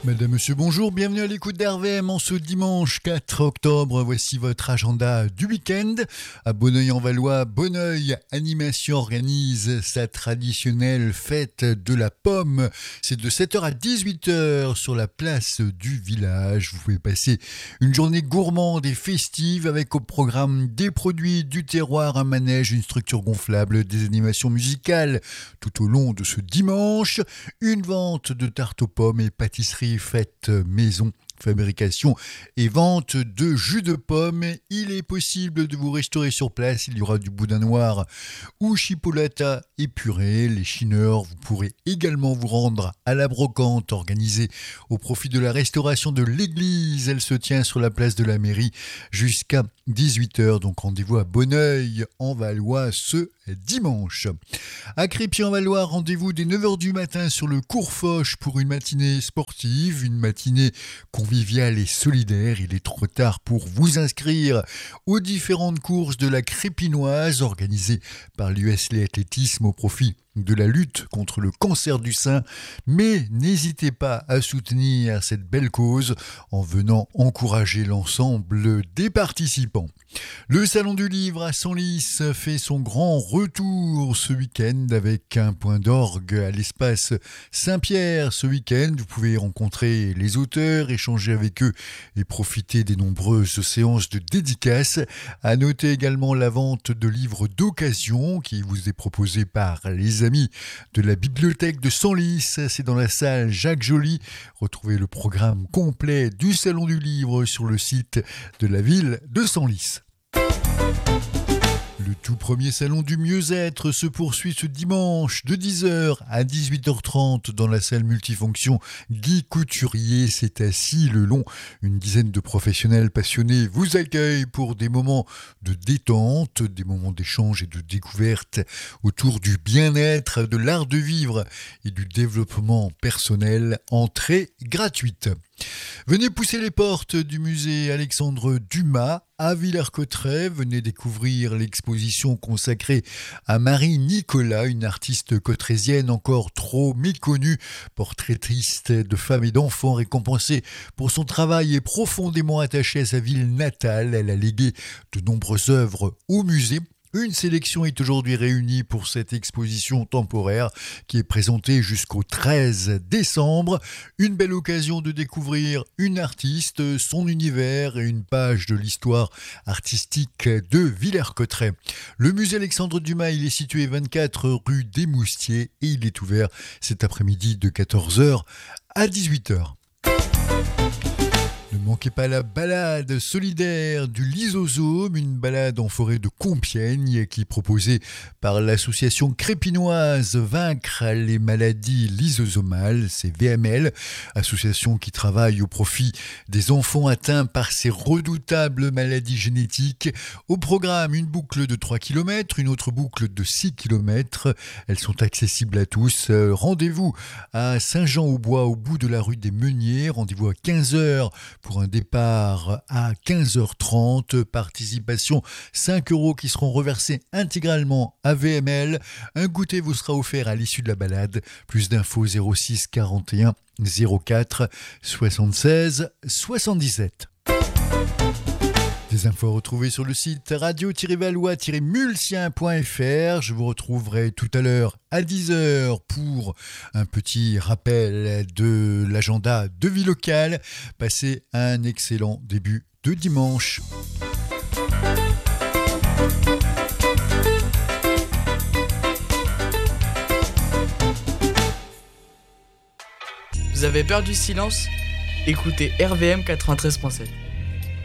Madame, monsieur, bonjour, bienvenue à l'écoute d'RVM en ce dimanche 4 octobre. Voici votre agenda du week-end. À Bonneuil-en-Valois, Bonneuil Animation organise sa traditionnelle fête de la pomme. C'est de 7h à 18h sur la place du village. Vous pouvez passer une journée gourmande et festive avec au programme des produits du terroir, un manège, une structure gonflable, des animations musicales tout au long de ce dimanche. Une vente de tartes aux pommes et pâtisseries faites maison, fabrication et vente de jus de pommes. Il est possible de vous restaurer sur place. Il y aura du boudin noir ou chipolata épuré. Les chineurs, vous pourrez également vous rendre à la brocante organisée au profit de la restauration de l'église. Elle se tient sur la place de la mairie jusqu'à 18h. Donc rendez-vous à Bonneuil-en-Valois ce dimanche. À Crépy-en-Valois, rendez-vous dès 9h du matin sur le cours Foch pour une matinée sportive, une matinée conviviale et solidaire. Il est trop tard pour vous inscrire aux différentes courses de la Crépinoise organisées par l'USL Athlétisme au profit de la lutte contre le cancer du sein, mais n'hésitez pas à soutenir cette belle cause en venant encourager l'ensemble des participants. Le Salon du Livre à Senlis fait son grand retour ce week-end avec un point d'orgue à l'espace Saint-Pierre. Ce week-end, vous pouvez rencontrer les auteurs, échanger avec eux et profiter des nombreuses séances de dédicaces. À noter également la vente de livres d'occasion qui vous est proposée par les amis de la bibliothèque de Senlis. C'est dans la salle Jacques Joly. Retrouvez le programme complet du Salon du Livre sur le site de la ville de Senlis. Le tout premier salon du mieux-être se poursuit ce dimanche de 10h à 18h30 dans la salle multifonction Guy Couturier. C'est assis le long. Une dizaine de professionnels passionnés vous accueillent pour des moments de détente, des moments d'échange et de découverte autour du bien-être, de l'art de vivre et du développement personnel. Entrée gratuite. Venez pousser les portes du musée Alexandre Dumas à Villers-Cotterêts. Venez découvrir l'exposition consacrée à Marie Nicolas, une artiste cotrésienne encore trop méconnue, portraitiste de femmes et d'enfants, récompensée pour son travail et profondément attachée à sa ville natale. Elle a légué de nombreuses œuvres au musée. Une sélection est aujourd'hui réunie pour cette exposition temporaire qui est présentée jusqu'au 13 décembre. Une belle occasion de découvrir une artiste, son univers et une page de l'histoire artistique de Villers-Cotterêts. Le musée Alexandre Dumas, il est situé 24 rue des Moustiers et il est ouvert cet après-midi de 14h à 18h. Ne manquez pas la balade solidaire du Lysosome, une balade en forêt de Compiègne qui est proposée par l'association crépinoise Vaincre les maladies lysosomales, c'est VML, association qui travaille au profit des enfants atteints par ces redoutables maladies génétiques. Au programme, une boucle de 3 km, une autre boucle de 6 km. Elles sont accessibles à tous. Rendez-vous à Saint-Jean-au-Bois, au bout de la rue des Meuniers. Rendez-vous à 15h pour un départ à 15h30. Participation 5 € qui seront reversés intégralement à VML. Un goûter vous sera offert à l'issue de la balade. Plus d'infos 06 41 04 76 77. Des infos retrouvées sur le site radio-valois-mulsien.fr. Je vous retrouverai tout à l'heure à 10h pour un petit rappel de l'agenda de vie locale. Passez un excellent début de dimanche. Vous avez peur du silence ? Écoutez RVM 93.7.